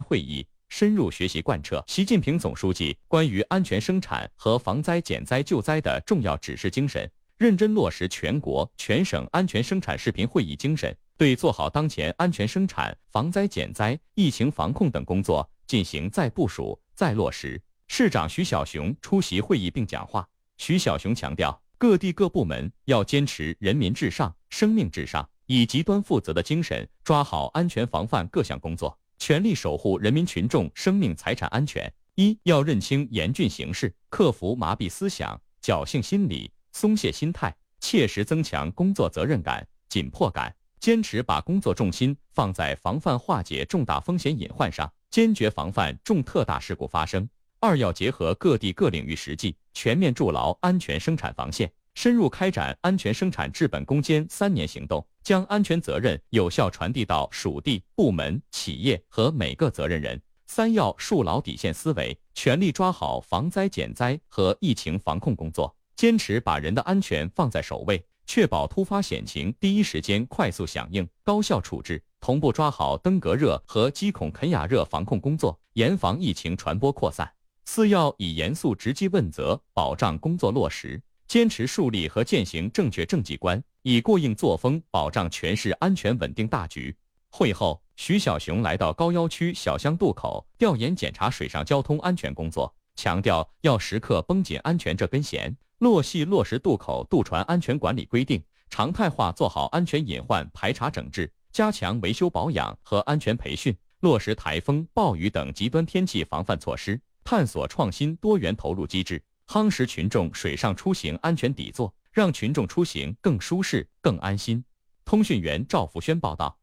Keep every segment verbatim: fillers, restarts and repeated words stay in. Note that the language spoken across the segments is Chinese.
会议，深入学习贯彻习近平总书记关于安全生产和防灾减灾救灾的重要指示精神，认真落实全国全省安全生产视频会议精神，对做好当前安全生产、防灾减灾、疫情防控等工作进行再部署、再落实。市长徐小雄出席会议并讲话。徐小雄强调，各地各部门要坚持人民至上、生命至上，以极端负责的精神抓好安全防范各项工作，全力守护人民群众生命财产安全。一要认清严峻形势，克服麻痹思想、侥幸心理、松懈心态，切实增强工作责任感、紧迫感，坚持把工作重心放在防范化解重大风险隐患上，坚决防范重特大事故发生。二要结合各地各领域实际，全面筑牢安全生产防线，深入开展安全生产治本攻坚三年行动，将安全责任有效传递到属地、部门、企业和每个责任人。三要树牢底线思维，全力抓好防灾减灾和疫情防控工作，坚持把人的安全放在首位，确保突发险情第一时间快速响应、高效处置，同步抓好登革热和鸡孔啃哑热防控工作，严防疫情传播扩散。四要以严肃直击问责保障工作落实，坚持树立和践行正确政绩观，以过硬作风保障全市安全稳定大局。会后，徐小雄来到高要区小香渡口调研检查水上交通安全工作，强调要时刻绷紧安全这根弦，落细落实渡口渡船安全管理规定，常态化做好安全隐患排查整治，加强维修保养和安全培训，落实台风、暴雨等极端天气防范措施，探索创新多元投入机制，夯实群众水上出行安全底座，让群众出行更舒适、更安心。通讯员赵福轩报道。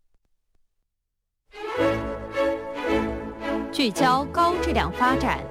聚焦高质量发展。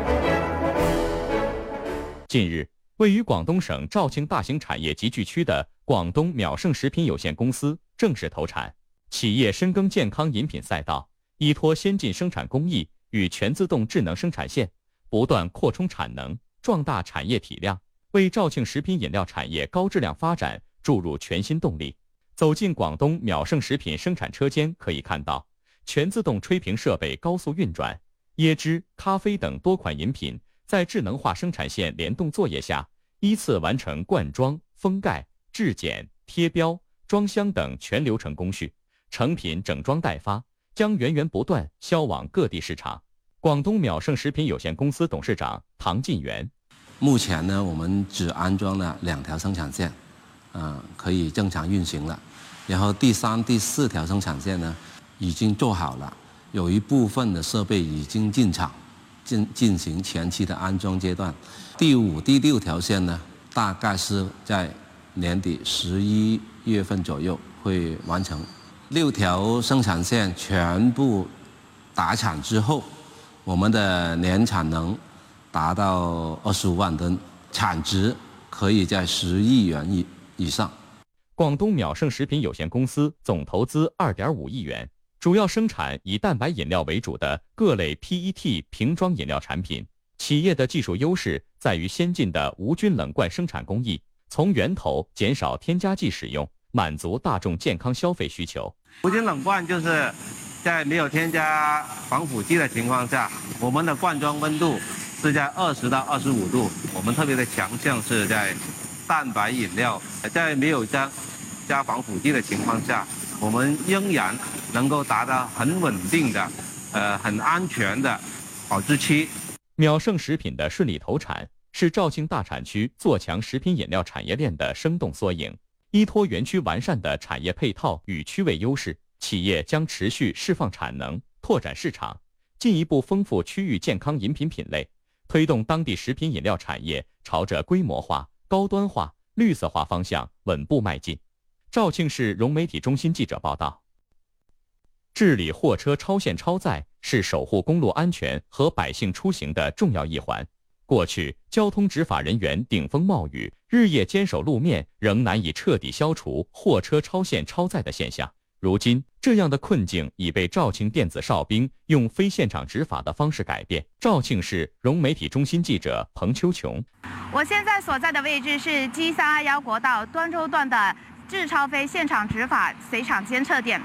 近日，位于广东省肇庆大型产业集聚区的广东淼盛食品有限公司正式投产。企业深耕健康饮品赛道，依托先进生产工艺与全自动智能生产线，不断扩充产能，壮大产业体量，为肇庆食品饮料产业高质量发展注入全新动力。走进广东淼盛食品生产车间，可以看到全自动吹瓶设备高速运转，椰汁、咖啡等多款饮品在智能化生产线联动作业下，依次完成灌装、封盖、制检、贴标、装箱等全流程工序，成品整装待发，将源源不断销往各地市场。广东淼盛食品有限公司董事长唐进元： 目前呢，我们只安装了两条生产线，呃，可以正常运行了。然后第三、第四条生产线呢，已经做好了，有一部分的设备已经进场，进进行前期的安装阶段。第五、第六条线呢，大概是在年底十一月份左右会完成。六条生产线全部达产之后，我们的年产能达到二十五万吨，产值可以在十亿元以以上。 广东淼盛食品有限公司总投资 二点五亿元，主要生产以蛋白饮料为主的各类 P E T 瓶装饮料产品。企业的技术优势在于先进的无菌冷罐生产工艺，从源头减少添加剂使用，满足大众健康消费需求。 无菌冷罐就是在没有添加防腐剂的情况下，我们的灌装温度是在二十到二十五度。我们特别的强项是在蛋白饮料，在没有加加防腐剂的情况下，我们仍然能够达到很稳定的、呃很安全的保质期。 淼盛食品的顺利投产，是肇庆大产区做强食品饮料产业链的生动缩影。依托园区完善的产业配套与区位优势，企业将持续释放产能，拓展市场，进一步丰富区域健康饮品品类，推动当地食品饮料产业朝着规模化、高端化、绿色化方向稳步迈进。肇庆市融媒体中心记者报道。治理货车超限超载是守护公路安全和百姓出行的重要一环。过去，交通执法人员顶风冒雨，日夜坚守路面，仍难以彻底消除货车超限超载的现象。如今，这样的困境已被肇庆电子哨兵用非现场执法的方式改变。肇庆市融媒体中心记者彭秋琼： 我现在所在的位置是 G 三二一国道端州段的质超非现场执法随场监测点。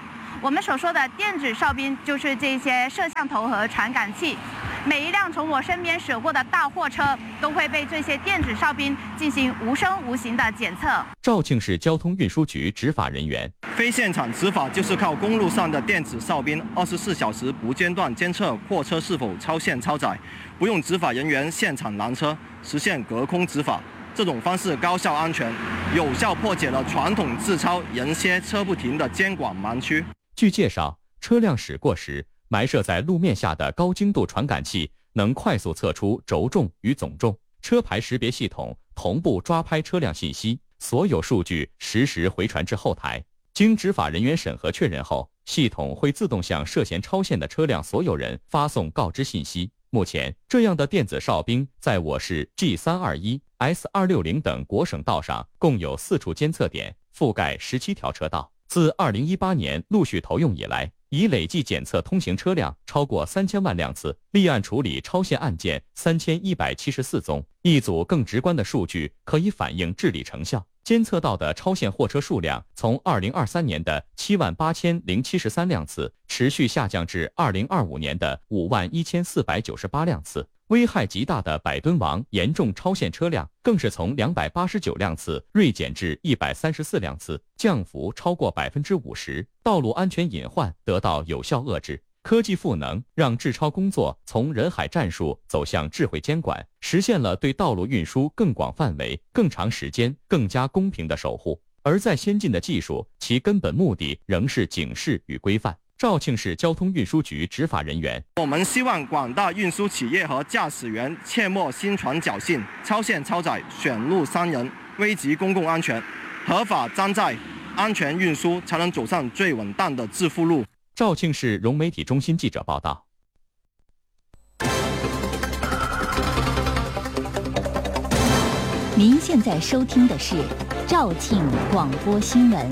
我们所说的电子哨兵就是这些摄像头和传感器。每一辆从我身边驶过的大货车都会被这些电子哨兵进行无声无形的检测。 肇庆市交通运输局执法人员： 非现场执法就是靠公路上的电子哨兵，二十四小时不间断监测货车是否超限超载，不用执法人员现场拦车，实现隔空执法。这种方式高效安全，有效破解了传统自超、人歇车不停的监管盲区。 据介绍，车辆驶过时，埋设在路面下的高精度传感器能快速测出轴重与总重，车牌识别系统同步抓拍车辆信息，所有数据实时回传至后台。经执法人员审核确认后，系统会自动向涉嫌超限的车辆所有人发送告知信息。目前，这样的电子哨兵在我市 G 三二一、S 二六零等国省道上共有四处监测点，覆盖十七条车道。自二零一八年陆续投用以来，已累计检测通行车辆超过三千万辆次，立案处理超限案件三千一百七十四宗。一组更直观的数据可以反映治理成效。监测到的超限货车数量从二零二三年的七万八千零七十三辆次持续下降至二零二五年的五万一千四百九十八辆次。危害极大的百吨王严重超限车辆更是从两百八十九辆次锐减至一百三十四辆次，降幅超过百分之五十。道路安全隐患得到有效遏制。科技赋能让治超工作从人海战术走向智慧监管，实现了对道路运输更广范围、更长时间、更加公平的守护。而在先进的技术，其根本目的仍是警示与规范。肇庆市交通运输局执法人员： 我们希望广大运输企业和驾驶员切莫心存侥幸，超限超载、选路伤人，危及公共安全。合法装载、安全运输，才能走上最稳当的致富路。 肇庆市融媒体中心记者报道。 您现在收听的是肇庆广播新闻。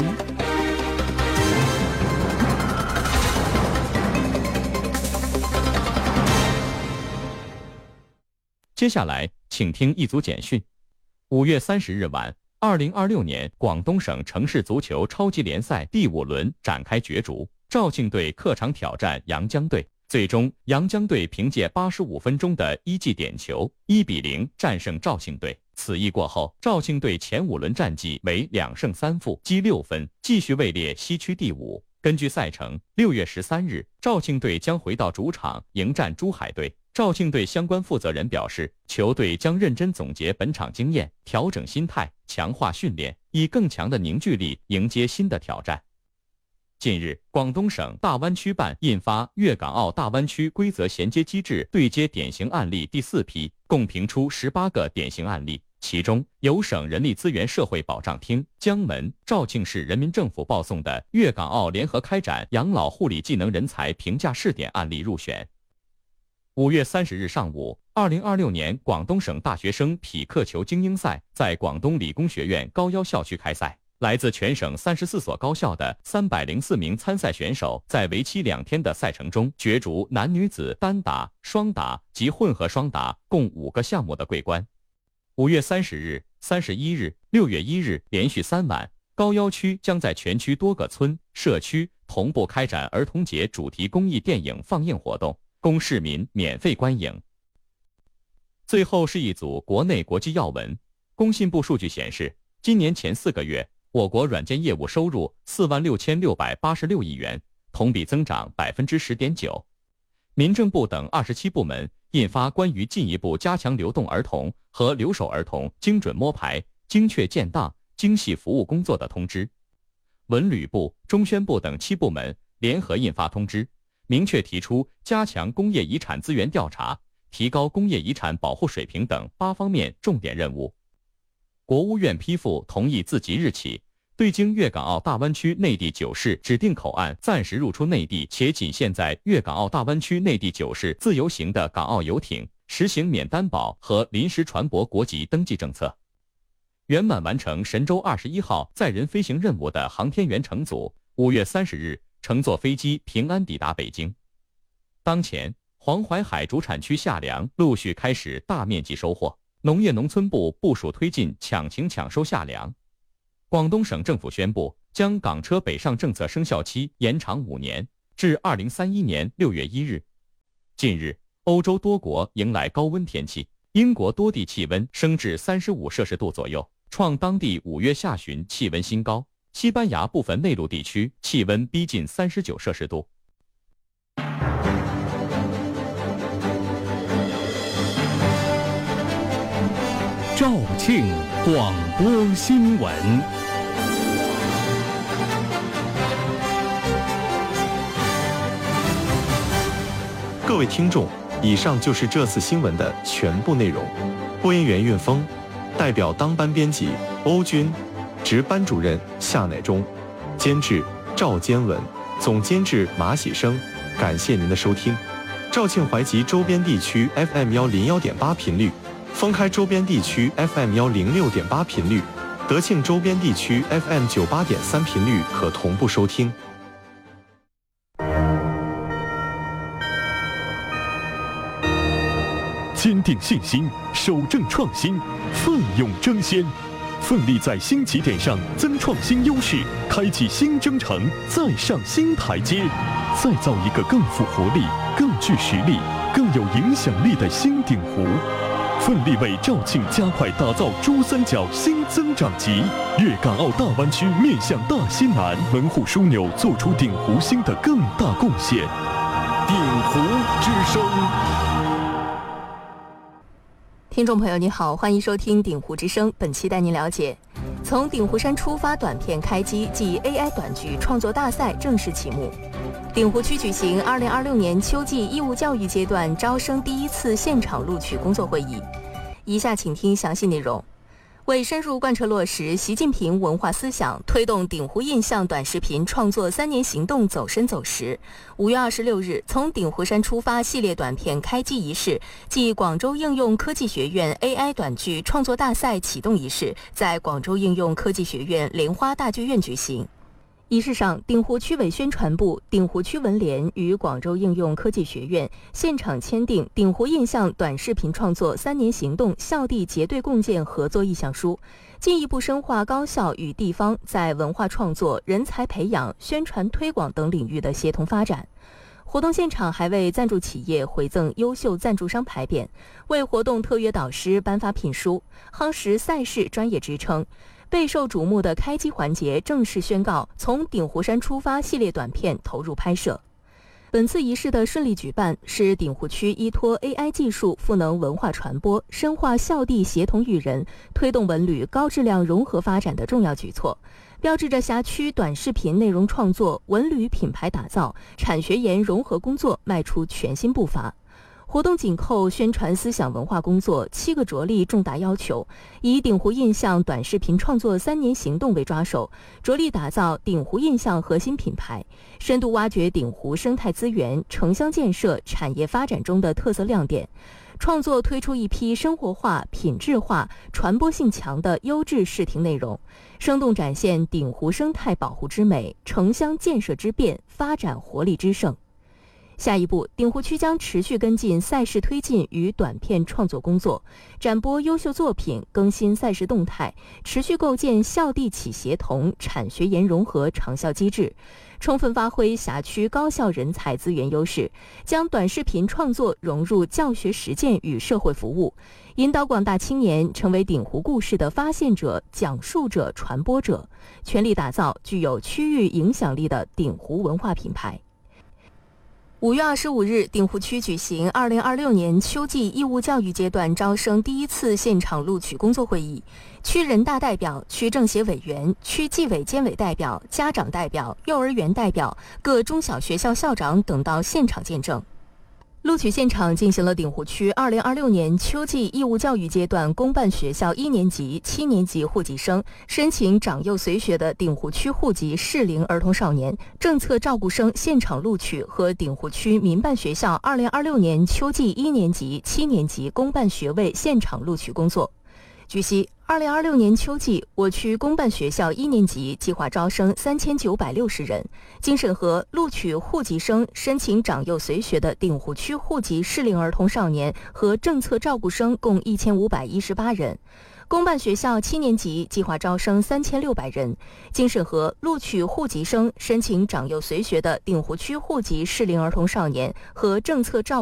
接下来，请听一组简讯。五月三十日晚，二零二六年广东省城市足球超级联赛第五轮展开角逐。肇庆队客场挑战阳江队，最终阳江队凭借八十五分钟的一记点球，一比零战胜肇庆队。此役过后，肇庆队前五轮战绩为两胜三负，积六分，继续位列西区第五。根据赛程，六月十三日，肇庆队将回到主场迎战珠海队。肇庆队相关负责人表示，球队将认真总结本场经验，调整心态，强化训练，以更强的凝聚力迎接新的挑战。近日，广东省大湾区办印发《粤港澳大湾区规则衔接机制对接典型案例》第四批，共评出十八个典型案例，其中由省人力资源社会保障厅、江门、肇庆市人民政府报送的粤港澳联合开展养老护理技能人才评价试点案例入选。五月三十日上午，二零二六年广东省大学生匹克球精英赛在广东理工学院高腰校区开赛。来自全省三十四所高校的三百零四名参赛选手，在为期两天的赛程中角逐男女子单打、双打及混合双打共五个项目的桂冠。五月三十日、三十一日、六月一日连续三晚，高腰区将在全区多个村、社区同步开展儿童节主题公益电影放映活动，供市民免费观影。最后是一组国内国际要闻。工信部数据显示，今年前四个月，我国软件业务收入四万六千六百八十六亿元，同比增长百分之十点九。民政部等二十七部门印发关于进一步加强流动儿童和留守儿童精准摸排、精确建档、精细服务工作的通知。文旅部、中宣部等七部门联合印发通知，明确提出加强工业遗产资源调查、提高工业遗产保护水平等八方面重点任务。国务院批复同意自即日起，对经粤港澳大湾区内地九市指定口岸暂时入出内地且仅限在粤港澳大湾区内地九市自由行的港澳游艇，实行免担保和临时船舶国籍登记政策。圆满完成神舟二十一号载人飞行任务的航天员乘组，五月三十日乘坐飞机平安抵达北京。当前，黄淮海主产区夏粮陆续开始大面积收获。农业农村部部署推进抢情抢收夏粮。广东省政府宣布， 将港车北上政策生效期延长五年，至二零三一年六月一日。近日，欧洲多国迎来高温天气，英国多地气温升至三十五摄氏度左右，创当地五月下旬气温新高。西班牙部分内陆地区气温逼近三十九摄氏度。 肇庆广播新闻。 各位听众，以上就是这次新闻的全部内容。播音员运峰，代表当班编辑欧军，值班主任夏乃忠，监制赵坚文，总监制马喜生。感谢您的收听。肇庆怀集周边地区 F M 幺零幺点八频率，封开周边地区 F M 幺零六点八频率，德庆周边地区 F M 九八点三频率可同步收听。 坚定信心，守正创新，奋勇争先，奋力在新起点上增创新优势，开启新征程，再上新台阶，再造一个更富活力、更具实力、更有影响力的新鼎湖。奋力为肇庆加快打造珠三角新增长极，粤港澳大湾区面向大西南门户枢纽，做出鼎湖新的更大贡献。鼎湖之声。 听众朋友你好，欢迎收听鼎湖之声。本期带您了解，从鼎湖山出发短片开机暨 A I 短剧创作大赛正式启幕。鼎湖区举行二零二六年秋季义务教育阶段招生第一次现场录取工作会议。以下请听详细内容。为深入贯彻落实习近平文化思想，推动鼎湖印象短视频创作三年行动走深走实，五月二十六日从鼎湖山出发系列短片开机仪式暨广州应用科技学院 A I 短剧创作大赛启动仪式在广州应用科技学院莲花大剧院举行。仪式上，鼎湖区委宣传部、鼎湖区文联与广州应用科技学院现场签订鼎湖印象短视频创作三年行动校地结对共建合作意向书，进一步深化高校与地方在文化创作、人才培养、宣传推广等领域的协同发展。活动现场还为赞助企业回赠优秀赞助商牌匾，为活动特约导师颁发聘书，夯实赛事专业支撑。备受瞩目的开机环节正式宣告从鼎湖山出发系列短片投入拍摄。本次仪式的顺利举办，是鼎湖区依托 A I 技术赋能文化传播，深化校地协同育人，推动文旅高质量融合发展的重要举措，标志着辖区短视频内容创作、文旅品牌打造、产学研融合工作迈出全新步伐。活动紧扣宣传思想文化工作七个着力重大要求，以鼎湖印象短视频创作三年行动为抓手，着力打造鼎湖印象核心品牌，深度挖掘鼎湖生态资源、城乡建设、产业发展中的特色亮点，创作推出一批生活化、品质化、传播性强的优质视听内容，生动展现鼎湖生态保护之美、城乡建设之变、发展活力之盛。下一步，鼎湖区将持续跟进赛事推进与短片创作工作，展播优秀作品，更新赛事动态，持续构建校地企协同、产学研融合长效机制，充分发挥辖区高校人才资源优势，将短视频创作融入教学实践与社会服务，引导广大青年成为鼎湖故事的发现者、讲述者、传播者，全力打造具有区域影响力的鼎湖文化品牌。五月二十五日，鼎湖区举行二零二六年秋季义务教育阶段招生第一次现场录取工作会议，区人大代表、区政协委员、区纪委监委代表、家长代表、幼儿园代表、各中小学校校长等到现场见证。录取现场进行了鼎湖区二零二六年秋季义务教育阶段公办学校一年级、七年级户籍生申请长幼随学的鼎湖区户籍适龄儿童少年政策照顾生现场录取和鼎湖区民办学校二零二六年秋季一年级、七年级公办学位现场录取工作。据悉，二零二六年秋季，我区公办学校一年级计划招生三千九百六十人，经审核，录取户籍生申请长幼随学的鼎湖区户籍适龄儿童少年和政策照顾生共一千五百一十八人。 公办学校七年级计划招生三千六百人，经审核录取户籍生申请长幼随学的鼎湖区户籍适龄儿童少年和政策照